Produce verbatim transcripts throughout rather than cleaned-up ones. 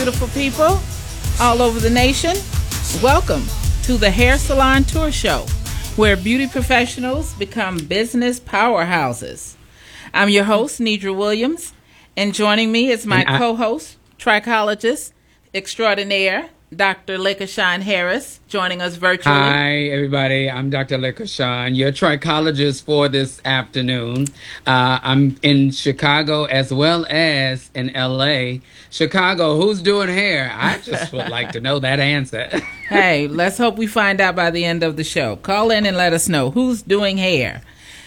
beautiful people all over the nation. Welcome to the Hair Salon Tour Show, where beauty professionals become business powerhouses. I'm your host, Nidra Williams, and joining me is my I- co-host, trichologist extraordinaire, Doctor Lakeshawn Harris, joining us virtually. Hi, everybody. I'm Doctor Lakeshawn, your trichologist for this afternoon. Uh, I'm in Chicago as well as in L A. Chicago, who's doing hair? I just would like to know that answer. Hey, let's hope we find out by the end of the show. Call in and let us know who's doing hair.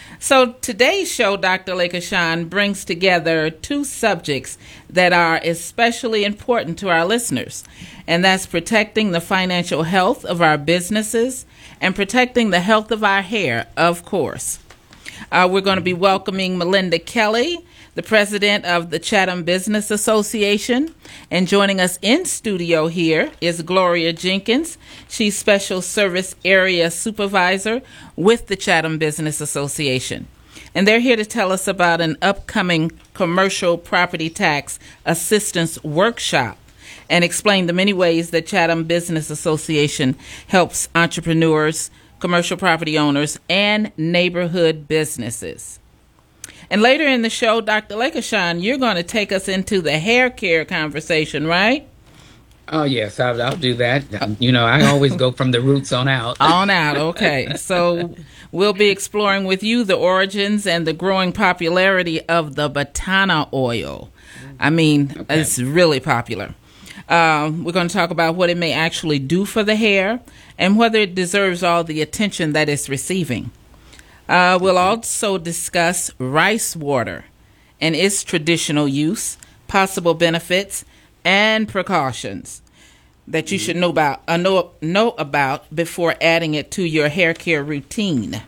So today's show, Doctor Lakeshawn, brings together two subjects that are especially important to our listeners, and that's protecting the financial health of our businesses and protecting the health of our hair, of course. Uh, we're going to be welcoming Melinda Kelly, the president of the Chatham Business Association. And joining us in studio here is Gloria Jenkins. She's Special Service Area Supervisor with the Chatham Business Association. And they're here to tell us about an upcoming commercial property tax assistance workshop and explain the many ways that Chatham Business Association helps entrepreneurs, commercial property owners, and neighborhood businesses. And later in the show, Doctor Lakeshawn, you're going to take us into the hair care conversation, right? Oh, yes, I'll, I'll do that. You know, I always go from the roots on out. On out, okay. So we'll be exploring with you the origins and the growing popularity of the Botana oil. I mean, okay. It's really popular. Uh, we're going to talk about what it may actually do for the hair and whether it deserves all the attention that it's receiving. Uh, we'll also discuss rice water and its traditional use, possible benefits, and precautions that you should know about, uh, know, know about before adding it to your hair care routine.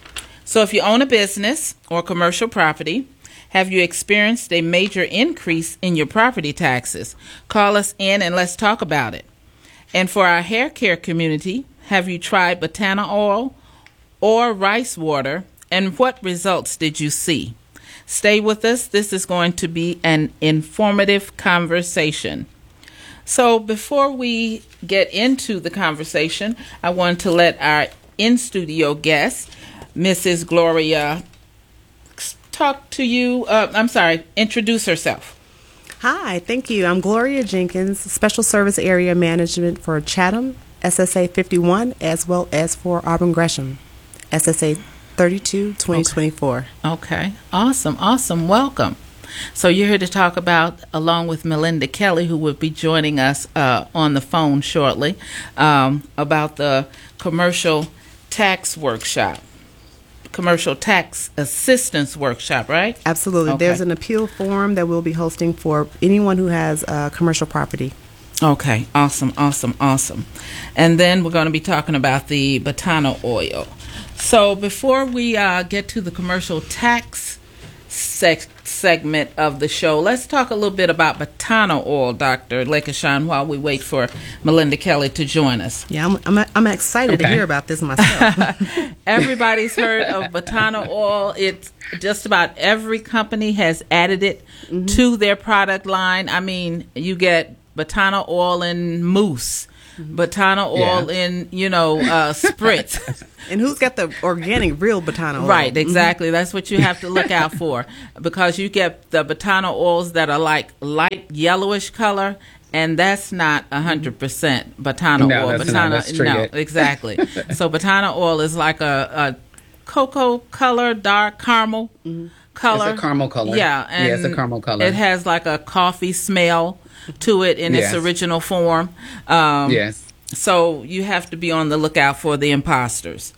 So if you own a business or commercial property, have you experienced a major increase in your property taxes? Call us in and let's talk about it. And for our hair care community, have you tried Botana oil or rice water, and what results did you see? Stay with us. This is going to be an informative conversation. So before we get into the conversation, I want to let our in-studio guest, Missus Gloria, talk to you. Uh, I'm sorry, introduce herself. Hi, thank you. I'm Gloria Jenkins, Special Service Area Management for Chatham, S S A fifty-one, as well as for Auburn Gresham, S S A thirty-two, twenty twenty-four. Okay. okay, awesome, awesome. Welcome. So you're here to talk about, along with Melinda Kelly, who will be joining us uh, on the phone shortly, um, about the commercial tax workshop. Commercial tax assistance workshop, right? Absolutely. Okay. There's an appeal form that we'll be hosting for anyone who has uh, commercial property. Okay, awesome, awesome, awesome. And then we're going to be talking about the Botana oil. So before we uh, get to the commercial tax sec- segment of the show, let's talk a little bit about Botana oil, Doctor Lakeshawn, while we wait for Melinda Kelly to join us. Yeah, I'm I'm, I'm excited okay. to hear about this myself. Everybody's heard of Botana oil. It's just about every company has added it mm-hmm. to their product line. I mean, you get Botana oil in mousse, Botana oil yeah. in, you know, uh, spritz. And who's got the organic, real Botana oil? Right, exactly. Mm-hmm. That's what you have to look out for, because you get the Botana oils that are like light yellowish color, and that's not one hundred percent Botana no, oil. That's Botana, not, that's no, exactly. So Botana oil is like a, a cocoa color, dark caramel mm-hmm. color. It's a caramel color. Yeah, and yeah, it's a caramel color. It has like a coffee smell to it in yes. its original form. Um, yes. So you have to be on the lookout for the imposters.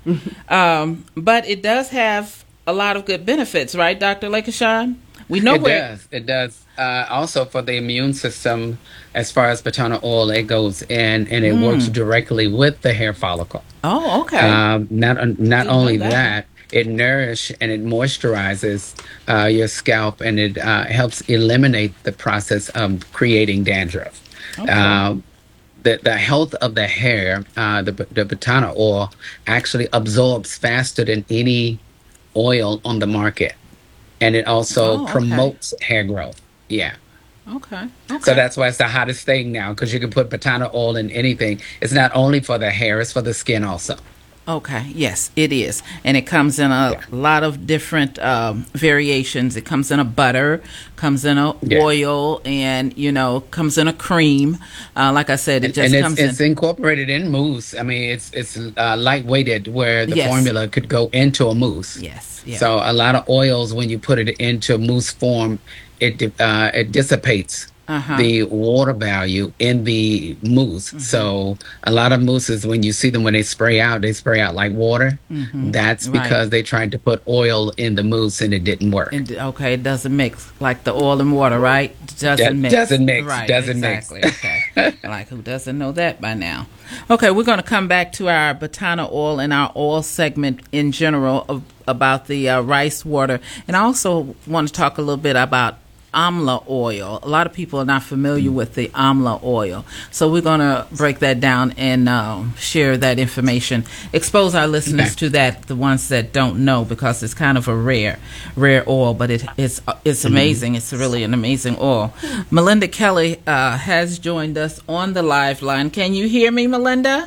um, but it does have a lot of good benefits, right, Doctor Lakeshawn? We know it where does. It does. Uh, also for the immune system, as far as Botana oil, it goes in and it mm. works directly with the hair follicle. Oh, okay. Um, not uh, not only that. that, it nourishes and it moisturizes uh, your scalp, and it uh, helps eliminate the process of creating dandruff. Okay. Uh, the the health of the hair, uh, the the Botana oil actually absorbs faster than any oil on the market, and it also oh, okay. promotes hair growth. Yeah. Okay. Okay. So that's why it's the hottest thing now, because you can put Batana oil in anything. It's not only for the hair, it's for the skin also. Okay, yes, it is. And it comes in a Yeah. lot of different um, variations. It comes in a butter, comes in a Yeah. oil, and, you know, comes in a cream. Uh, like I said, it And, just and it's, comes it's in. incorporated in mousse. I mean, it's it's uh, lightweighted where the Yes. formula could go into a mousse. Yes, yeah. So a lot of oils, when you put it into mousse form, it di- uh, it dissipates Uh-huh. the water value in the mousse. So a lot of mousses, when you see them when they spray out, they spray out like water. That's Right. because they tried to put oil in the mousse and it didn't work. And, okay, it doesn't mix like the oil and water, right? Doesn't That mix. doesn't mix, Right, doesn't mix. exactly. Okay. Like, who doesn't know that by now? Okay, we're going to come back to our Batana oil and our oil segment in general of, about the uh, rice water. And I also want to talk a little bit about amla oil. A lot of people are not familiar with the amla oil. So we're going to break that down and um, share that information. Expose our listeners Okay. to that, the ones that don't know, because it's kind of a rare, rare oil, but it, it's it's amazing. It's really an amazing oil. Melinda Kelly uh, has joined us on the live line. Can you hear me, Melinda?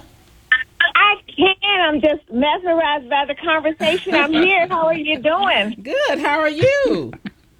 I can. I'm just mesmerized by the conversation. I'm here. How are you doing? Good. How are you?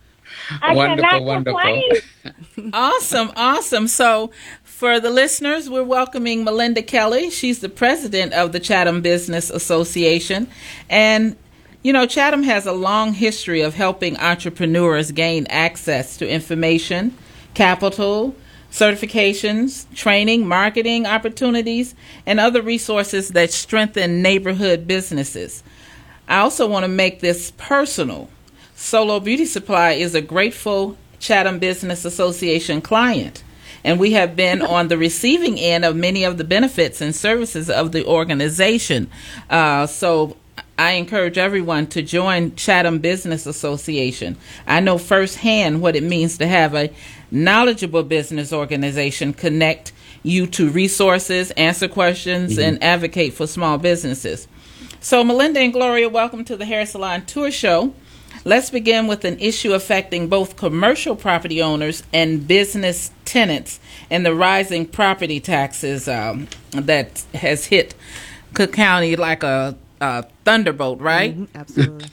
I Wonderful, cannot wonderful. complain. Awesome, awesome. So, for the listeners, we're welcoming Melinda Kelly. She's the president of the Chatham Business Association. And, you know, Chatham has a long history of helping entrepreneurs gain access to information, capital, certifications, training, marketing opportunities, and other resources that strengthen neighborhood businesses. I also want to make this personal. Solo Beauty Supply is a grateful Chatham Business Association client, and we have been on the receiving end of many of the benefits and services of the organization. Uh, so I encourage everyone to join Chatham Business Association. I know firsthand what it means to have a knowledgeable business organization connect you to resources, answer questions, Mm-hmm. and advocate for small businesses. So Melinda and Gloria, welcome to the Hair Salon Tour Show. Let's begin with an issue affecting both commercial property owners and business tenants and the rising property taxes um, that has hit Cook County like a, a thunderbolt, right? Mhm, absolutely.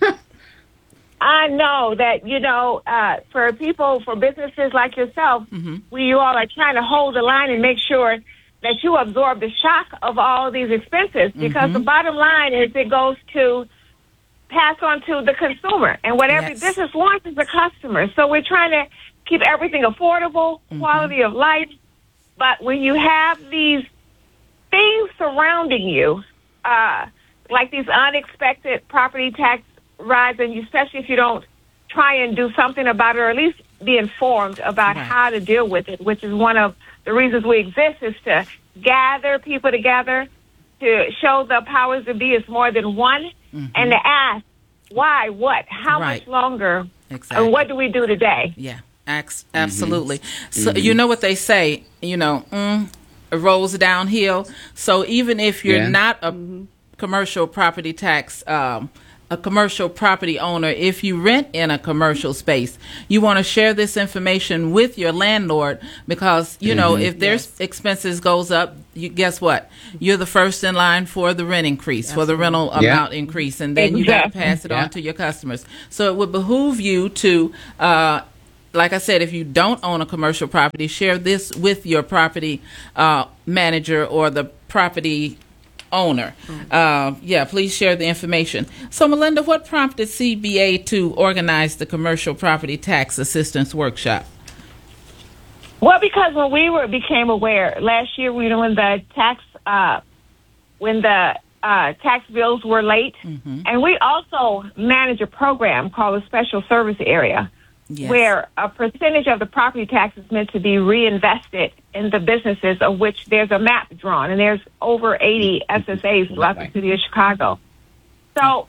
I know that, you know, uh, for people, for businesses like yourself, we you all are trying to hold the line and make sure that you absorb the shock of all these expenses, because the bottom line is it goes to pass on to the consumer, and what every Yes. business wants is the customer. So we're trying to keep everything affordable, quality of life. But when you have these things surrounding you, uh, like these unexpected property tax rise, and you, especially if you don't try and do something about it, or at least be informed about Right. how to deal with it, which is one of the reasons we exist, is to gather people together, to show the powers that be is more than one, and to ask why, what, how Right. much longer, Exactly. and what do we do today? Yeah, ax- absolutely. So you know what they say, you know, mm, it rolls downhill. So even if you're Yeah. not a commercial property tax, um, a commercial property owner, if you rent in a commercial space, you want to share this information with your landlord, because you know if their expenses goes up, you guess what? You're the first in line for the rent increase, for the rental Yeah. amount increase, and then you got to Exactly. pass it Yeah. on to your customers. So it would behoove you to, uh, like I said, if you don't own a commercial property, share this with your property uh, manager or the property owner. Uh, yeah, please share the information. So, Melinda, what prompted C B A to organize the Commercial Property Tax Assistance Workshop? Well, because when we were became aware last year, we when the tax uh, when the uh, tax bills were late, and we also manage a program called a Special Service Area, Yes. where a percentage of the property tax is meant to be reinvested in the businesses, of which there's a map drawn, and there's over eighty S S As throughout the city of Chicago. So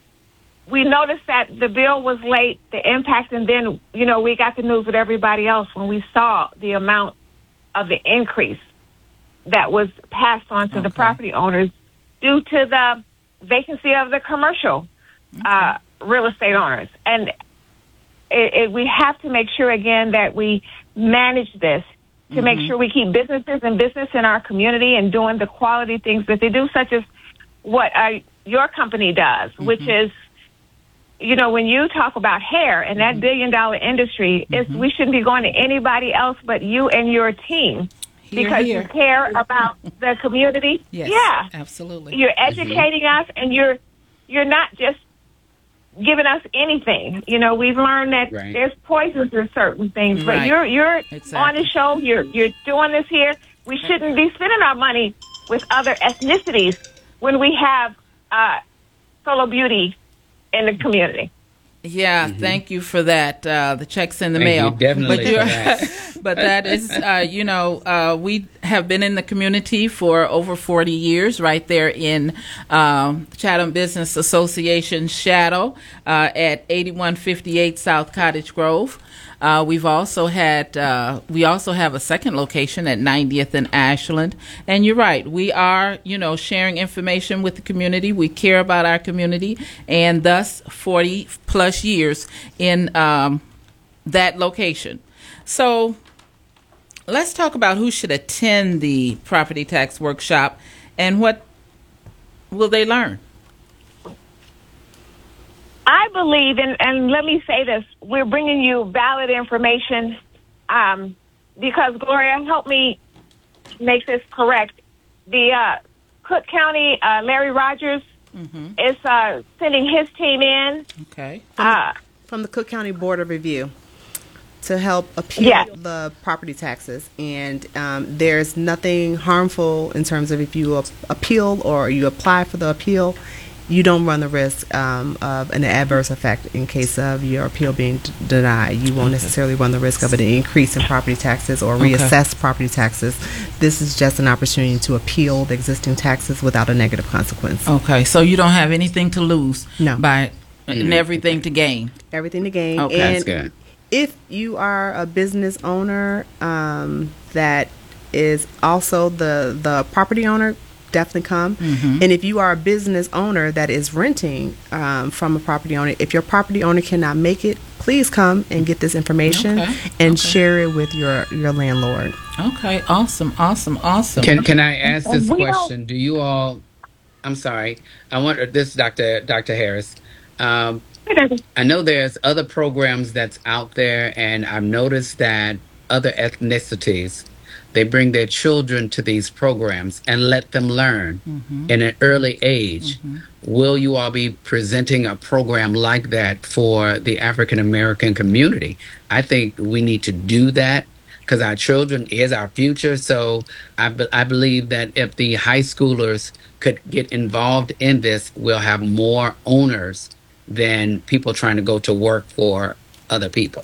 we noticed that the bill was late, the impact, and then, you know, we got the news with everybody else when we saw the amount of the increase that was passed on to the Okay. property owners due to the vacancy of the commercial uh, real estate owners. And it, it, we have to make sure, again, that we manage this to mm-hmm. make sure we keep businesses and business in our community and doing the quality things that they do, such as what uh, your company does, mm-hmm. which is, you know, when you talk about hair and that mm-hmm. billion dollar industry, mm-hmm. is we shouldn't be going to anybody else but you and your team here, because here. you care about the community. Yes, yeah, absolutely. You're educating mm-hmm. us, and you're you're not just giving us anything. You know, we've learned that right. there's poisons in certain things, but right. you're you're exactly. on the show. You're you're doing this here. We shouldn't be spending our money with other ethnicities when we have uh, solo beauty in the community. Yeah, mm-hmm. thank you for that. Uh, the check's in the thank mail. You definitely but, for that. But that is, uh, you know, uh, we have been in the community for over forty years, right there in um, Chatham Business Association Shadow uh, at eighty-one fifty-eight South Cottage Grove. Uh, we've also had, uh, we also have a second location at ninetieth and Ashland. And you're right, we are, you know, sharing information with the community. We care about our community, and thus forty plus years in um, that location. So let's talk about who should attend the property tax workshop and what will they learn. I believe, and, and let me say this, we're bringing you valid information um, because, Gloria, help me make this correct. The uh, Cook County, uh, Larry Rogers mm-hmm. is uh, sending his team in. Okay. Uh, From the Cook County Board of Review to help appeal yeah. the property taxes. And um, there's nothing harmful in terms of if you ap- appeal or you apply for the appeal, you don't run the risk um, of an adverse effect in case of your appeal being d- denied. You won't necessarily run the risk of an increase in property taxes or reassess okay. property taxes. This is just an opportunity to appeal the existing taxes without a negative consequence. Okay, so you don't have anything to lose no. by and everything to gain. Everything to gain. Okay, and that's good. If you are a business owner um, that is also the, the property owner, definitely come. Mm-hmm. And if you are a business owner that is renting um, from a property owner, if your property owner cannot make it, please come and get this information okay. and okay. share it with your, your landlord. Okay, awesome, awesome, awesome. Can can I ask this question? Do you all? I'm sorry. I wonder this, Doctor Doctor Harris. Um, I know there's other programs that's out there, and I've noticed that other ethnicities, they bring their children to these programs and let them learn mm-hmm. in an early age. Mm-hmm. Will you all be presenting a program like that for the African American community? I think we need to do that because our children is our future. So I, be- I believe that if the high schoolers could get involved in this, we'll have more owners than people trying to go to work for other people.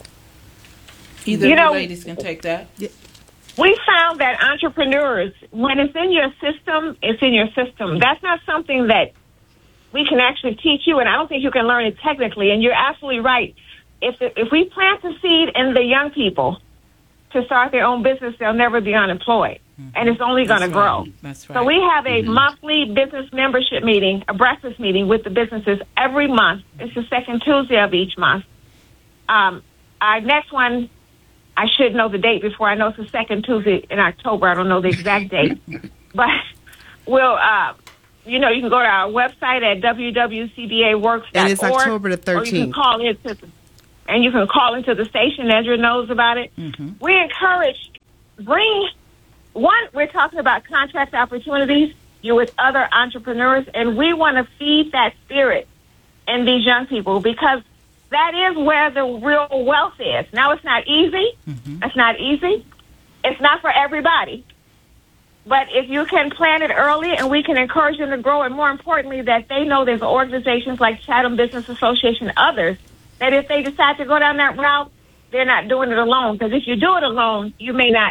Either you of know, the ladies can take that. Yeah. We found that entrepreneurs, when it's in your system, it's in your system. That's not something that we can actually teach you, and I don't think you can learn it technically. And you're absolutely right. If if we plant the seed in the young people to start their own business, they'll never be unemployed, mm-hmm. and it's only going to grow. Right. That's right. So we have a mm-hmm. monthly business membership meeting, a breakfast meeting with the businesses every month. It's the second Tuesday of each month. Um, our next one, I should know the date before I know it's the second Tuesday in October. I don't know the exact date. But we'll, uh, you know, you can go to our website at w w c b a works dot org. And it's October the thirteenth. Or you can call into the, and you can call into the station. Ezra knows about it. Mm-hmm. We encourage, bring, one, we're talking about contract opportunities. You're with other entrepreneurs, and we want to feed that spirit in these young people because that is where the real wealth is. Now, it's not easy. Mm-hmm. It's not easy. It's not for everybody. But if you can plan it early and we can encourage them to grow, and more importantly, that they know there's organizations like Chatham Business Association and others, that if they decide to go down that route, they're not doing it alone. Because if you do it alone, you may not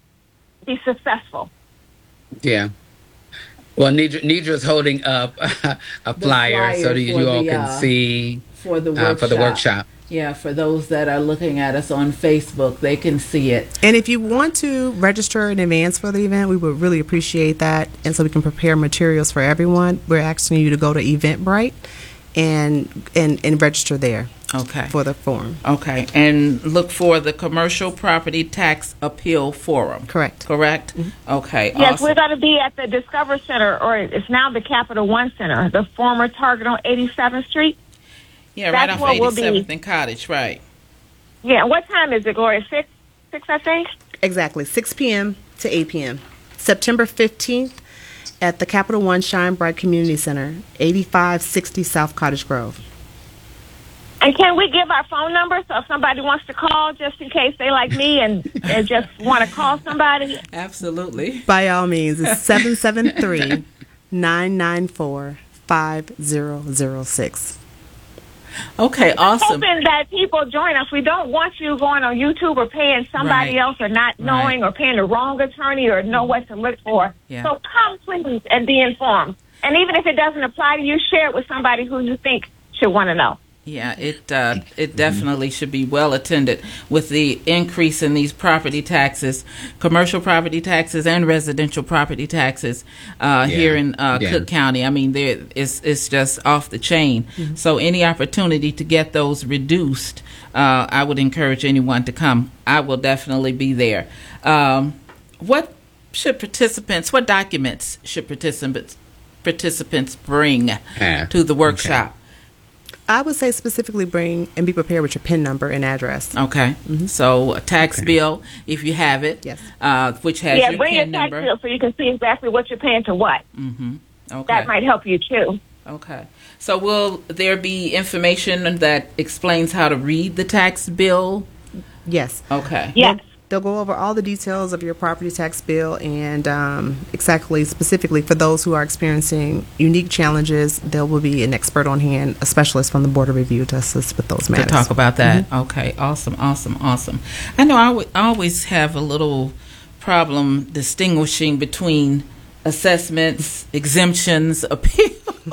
be successful. Yeah. Well, Nidra, Nidra's holding up a flyer, flyer so that you all the, can uh, see for the workshop. Uh, for the workshop. Yeah, for those that are looking at us on Facebook, they can see it. And if you want to register in advance for the event, we would really appreciate that. And so we can prepare materials for everyone. We're asking you to go to Eventbrite and and, and register there Okay. for the form. Okay. And look for the Commercial Property Tax Appeal Forum. Correct. Correct? Okay. Yes, awesome. we're going to be at the Discover Center, or it's now the Capital One Center, the former Target on eighty-seventh Street. Yeah, right That's off what we'll be- eighty-seventh and Cottage, right. Yeah, what time is it, Gloria? Six, six, I think. Exactly, six p.m. to eight p.m. September fifteenth at the Capital One Shine Bright Community Center, eighty-five sixty South Cottage Grove. And can we give our phone number so if somebody wants to call, just in case they like me and, and just want to call somebody? Absolutely. By all means, it's seven seven three, nine nine four, five zero zero six. Okay, awesome. Hoping that people join us. We don't want you going on YouTube or paying somebody Right. else or not knowing Right. or paying the wrong attorney or know what to look for. Yeah. So come, please, and be informed. And even if it doesn't apply to you, share it with somebody who you think should want to know. Yeah, it uh, it definitely should be well attended with the increase in these property taxes, commercial property taxes and residential property taxes uh, Yeah. here in uh, Yeah. Cook County. I mean, there it's it's just off the chain. So any opportunity to get those reduced, uh, I would encourage anyone to come. I will definitely be there. Um, what should participants? What documents should participants participants bring Have. to the workshop? I would say specifically bring and be prepared with your PIN number and address. Okay. So a tax Okay. bill, if you have it, Yes. uh, which has Yeah, your bring your PIN tax number. bill so you can see exactly what you're paying to what. Mm-hmm. Okay. That might help you, too. Okay. So will there be information that explains how to read the tax bill? Yes. Okay. Yes. They'll go over all the details of your property tax bill and um, exactly, specifically for those who are experiencing unique challenges, there will be an expert on hand, a specialist from the Board of Review to assist with those To matters. talk about that. Okay. Awesome. Awesome. Awesome. I know I would always have a little problem distinguishing between assessments, exemptions, appeals.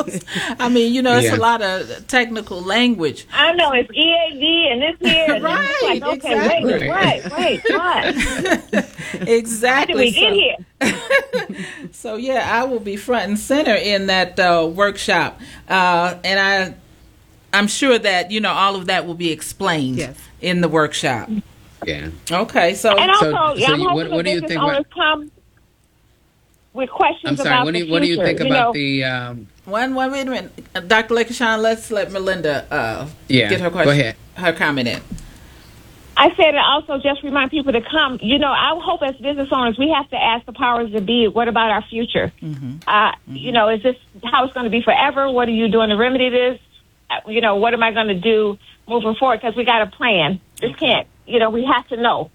I mean, you know, it's Yeah. a lot of technical language. I know it's E A D and this here. And Right, it's like, okay, exactly. wait, wait, wait, what? How did Exactly. we get So- here? So yeah, I will be front and center in that uh, workshop, uh, and I, I'm sure that you know all of that will be explained Yes. in the workshop. Yeah. Okay, so And also, So- yeah, so I'm you- hoping what- what the do you business think owners about- come with questions I'm sorry. about What do the you What do you future. think You about know, the? Um, one, one wait a minute, Uh, Doctor Lakeshawn, let's let Melinda uh, Yeah, get her go question, ahead. her comment in. I said, and also just remind people to come. You know, I hope as business owners, we have to ask the powers that be, what about our future? Mm-hmm. Uh, You know, is this how it's going to be forever? What are you doing to remedy this? Uh, You know, what am I going to do moving forward? Because we got a plan. This can't, you know, we have to know.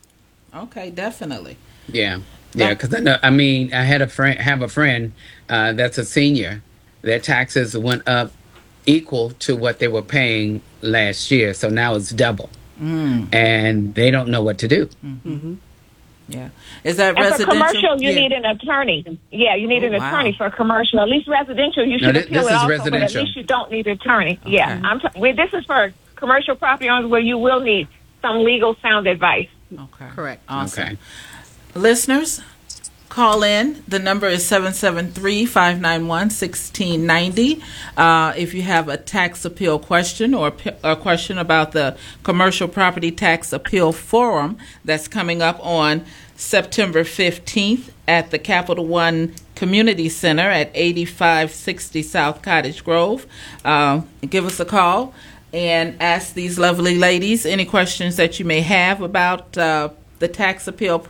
Okay, definitely. yeah. Yeah. Because I know. I mean, I had a friend. Have a friend uh, that's a senior. Their taxes went up equal to what they were paying last year. So now it's double, Mm, and they don't know what to do. yeah, is that And for residential? commercial, you Yeah. need an attorney. Yeah, you need Oh, an wow. attorney for commercial. At least residential, you No, should thi- appeal this it is also, but residential. at least you don't need an attorney. Yeah, Okay. I'm. T- wait, this is for commercial property owners where you will need some legal sound advice. Okay, Correct. Awesome. Okay. Listeners, call in. The number is seven seven three, five nine one, one six nine zero. Uh, if you have a tax appeal question or p- a question about the Commercial Property Tax Appeal Forum that's coming up on September fifteenth at the Capital One Community Center at eighty-five sixty South Cottage Grove, uh, give us a call and ask these lovely ladies any questions that you may have about uh, the tax appeal